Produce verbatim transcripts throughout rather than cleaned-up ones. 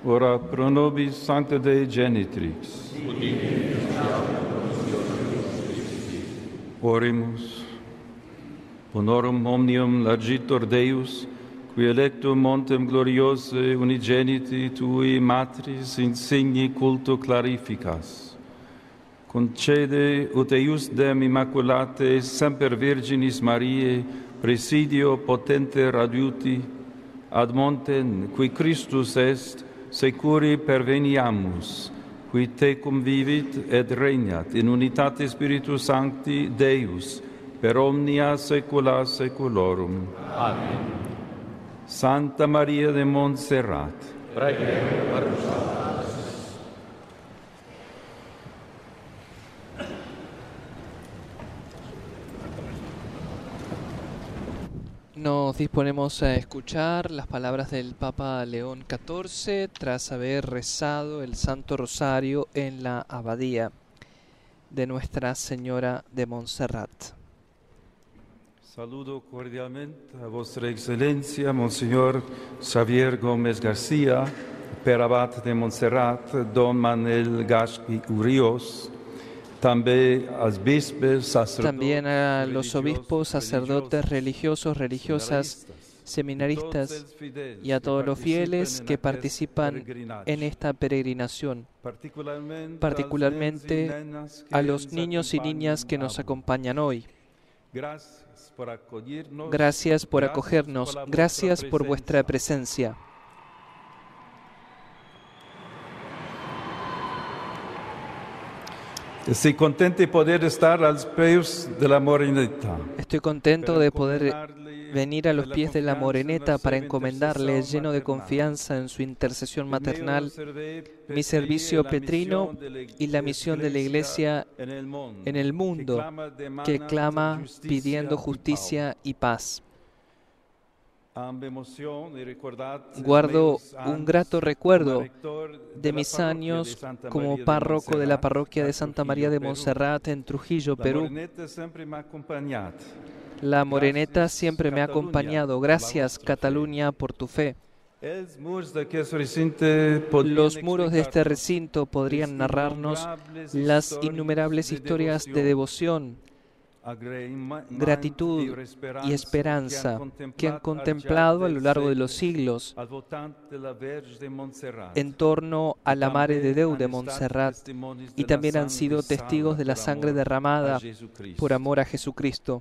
ora pro nobis Sancta Dei Genitrix. Oremus. Honorum omnium largitor Deus, qui electum montem gloriose unigeniti tui matris insigni culto clarificas. Concede ut eiusdem immaculate semper Virginis Mariae presidio potente radiuti, ad montem qui Christus est, securi perveniamus, qui tecum vivit et regnat in unitate Spiritus Sancti Deus, per omnia saecula saeculorum. Amen. Santa Maria de Montserrat, Prega por nosotros. Nos disponemos a escuchar las palabras del Papa León catorce tras haber rezado el Santo Rosario en la abadía de Nuestra Señora de Montserrat. Saludo cordialmente a Vuestra Excelencia, Monseñor Xavier Gómez García, Perabat de Montserrat, Don Manuel Gasqui Urios, también a los obispos, sacerdotes, religiosos, religiosas, seminaristas y a todos los fieles que participan en esta peregrinación, particularmente a los niños y niñas que nos acompañan hoy. Gracias por acogernos, gracias por vuestra presencia. Estoy contento de poder estar a los pies de la Moreneta. Estoy contento de poder venir a los pies de la Moreneta para encomendarle, lleno de confianza en su intercesión maternal, mi servicio petrino y la misión de la Iglesia en el mundo, que clama pidiendo justicia y paz. Guardo un grato recuerdo de mis años como párroco de la parroquia de Santa María de Montserrat en Trujillo, Perú. La Moreneta siempre me ha acompañado. Gracias, Cataluña, por tu fe. Los muros de este recinto podrían narrarnos las innumerables historias de devoción, gratitud y esperanza que han contemplado a lo largo de los siglos en torno a la Mare de Déu de Montserrat, y también han sido testigos de la sangre derramada por amor a Jesucristo.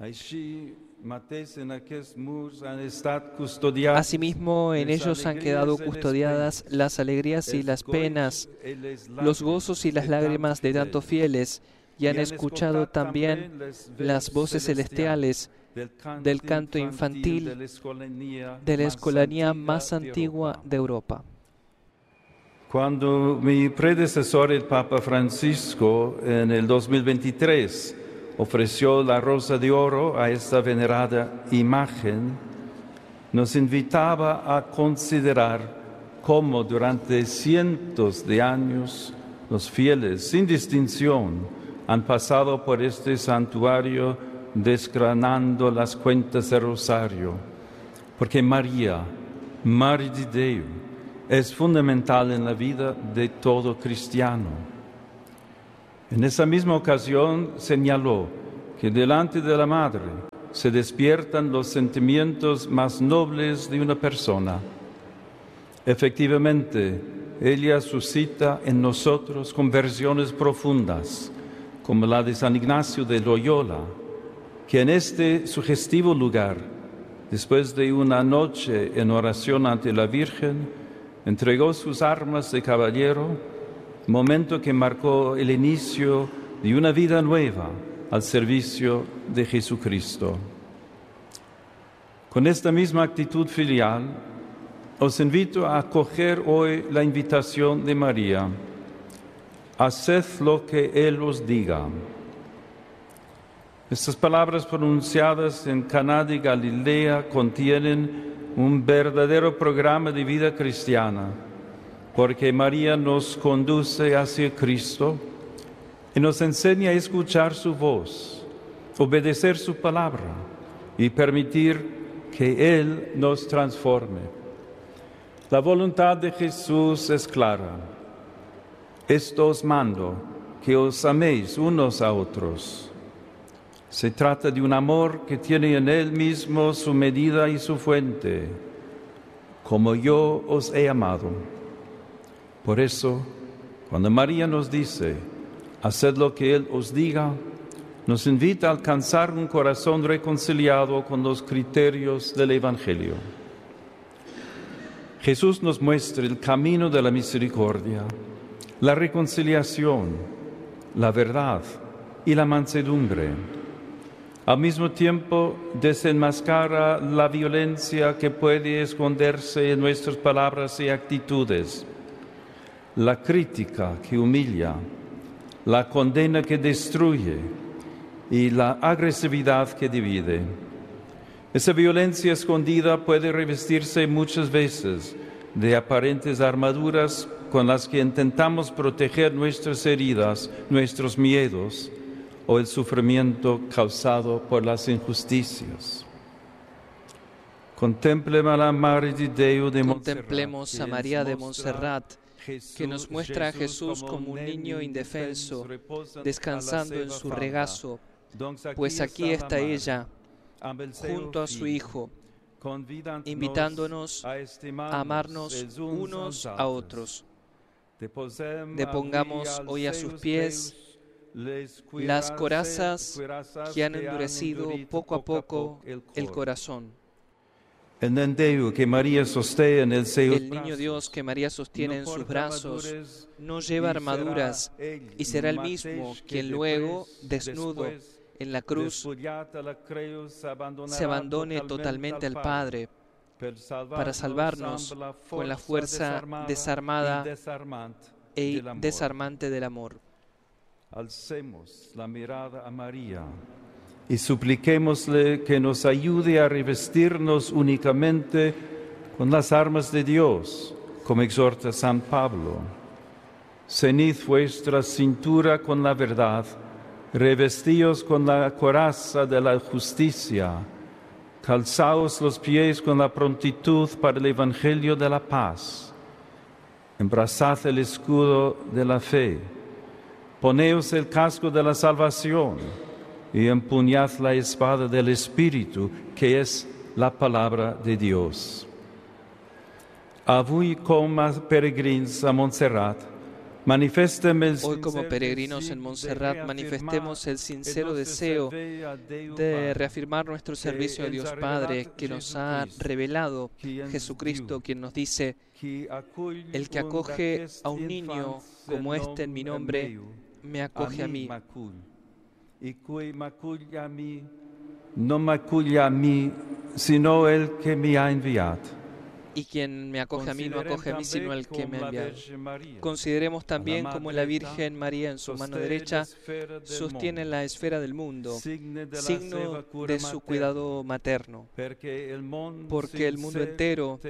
Asimismo, en ellos han quedado custodiadas las alegrías y las penas, los gozos y las lágrimas de tantos fieles, y han escuchado también las voces celestiales del canto infantil de la escolanía más antigua de Europa. Cuando mi predecesor, el Papa Francisco, en el dos mil veintitrés, ofreció la rosa de oro a esta venerada imagen, nos invitaba a considerar cómo durante cientos de años los fieles, sin distinción, han pasado por este santuario desgranando las cuentas del rosario, porque María, Madre de Dios, es fundamental en la vida de todo cristiano. En esa misma ocasión señaló que delante de la Madre se despiertan los sentimientos más nobles de una persona. Efectivamente, ella suscita en nosotros conversiones profundas, como la de San Ignacio de Loyola, que en este sugestivo lugar, después de una noche en oración ante la Virgen, entregó sus armas de caballero, momento que marcó el inicio de una vida nueva al servicio de Jesucristo. Con esta misma actitud filial, os invito a acoger hoy la invitación de María. Haced lo que Él os diga. Estas palabras pronunciadas en Caná de Galilea contienen un verdadero programa de vida cristiana, porque María nos conduce hacia Cristo y nos enseña a escuchar su voz, obedecer su palabra y permitir que Él nos transforme. La voluntad de Jesús es clara. Esto os mando, que os améis unos a otros. Se trata de un amor que tiene en él mismo su medida y su fuente, como yo os he amado. Por eso, cuando María nos dice, haced lo que Él os diga, nos invita a alcanzar un corazón reconciliado con los criterios del Evangelio. Jesús nos muestra el camino de la misericordia, la reconciliación, la verdad y la mansedumbre. Al mismo tiempo, desenmascara la violencia que puede esconderse en nuestras palabras y actitudes, la crítica que humilla, la condena que destruye y la agresividad que divide. Esa violencia escondida puede revestirse muchas veces de aparentes armaduras con las que intentamos proteger nuestras heridas, nuestros miedos o el sufrimiento causado por las injusticias. Contemplemos a María de Deo de Montserrat, Contemplemos a María de Montserrat, que nos muestra a Jesús como un niño indefenso, descansando en su regazo, pues aquí está ella, junto a su Hijo, invitándonos a amarnos unos a otros. Depongamos hoy a sus pies las corazas que han endurecido poco a poco el corazón. El niño que María sostiene en el El niño Dios que María sostiene en sus brazos no lleva armaduras y será el mismo quien luego, desnudo en la cruz, se abandone totalmente al Padre para salvarnos con la fuerza desarmada e desarmante del amor. Alcemos la mirada a María y supliquémosle que nos ayude a revestirnos únicamente con las armas de Dios, como exhorta San Pablo. Ceñid vuestra cintura con la verdad, revestíos con la coraza de la justicia, calzaos los pies con la prontitud para el evangelio de la paz, embrazad el escudo de la fe, poneos el casco de la salvación, y empuñad la espada del Espíritu, que es la palabra de Dios. Avui como peregrins a Montserrat, Hoy como peregrinos en Montserrat manifestemos el sincero deseo de reafirmar nuestro servicio a Dios Padre, que nos ha revelado Jesucristo, quien nos dice: el que acoge a un niño como este en mi nombre, me acoge a mí. Y cui m'aculla a mí, no m'aculla a mí, sino el que me ha enviado. Y quien me acoge a mí no acoge a mí, sino el que me ha enviado. Consideremos también como la Virgen María en su mano derecha sostiene la esfera del mundo, signo de su cuidado materno, porque el mundo entero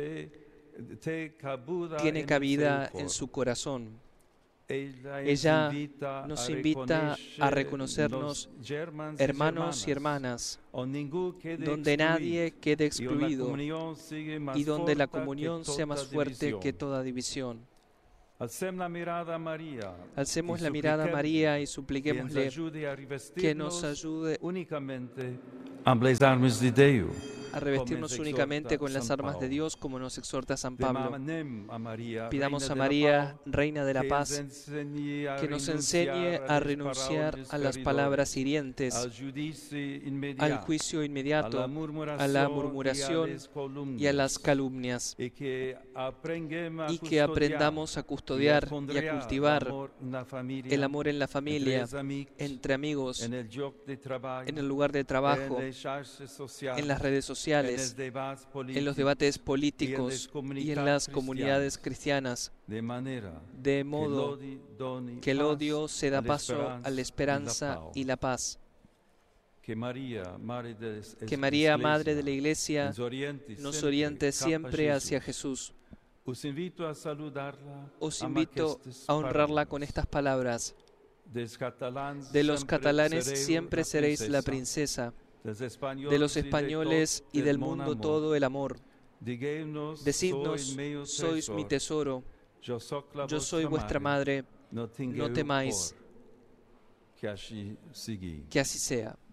tiene cabida en su corazón. Ella nos invita a reconocernos hermanos y hermanas, donde nadie quede excluido y donde la comunión sea más fuerte que toda división. Alcemos la mirada a María y supliquémosle que nos ayude a revestirnos únicamente con las armas de Dios, como nos exhorta San Pablo. Pidamos a María, Reina de la Paz, que nos enseñe a renunciar a las palabras hirientes, al juicio inmediato, a la murmuración y a las calumnias, y que aprendamos a custodiar y a cultivar el amor en la familia, entre amigos, en el lugar de trabajo, en las redes sociales, en los debates políticos y en las comunidades cristianas, de modo que el odio se da paso a la esperanza y la paz. Que María, Madre de la Iglesia, nos oriente siempre hacia Jesús. Os invito a honrarla con estas palabras: de los catalanes siempre seréis la princesa, de los españoles y del mundo todo el amor. Decidnos, sois mi tesoro, yo soy vuestra madre, no temáis. Que así sea.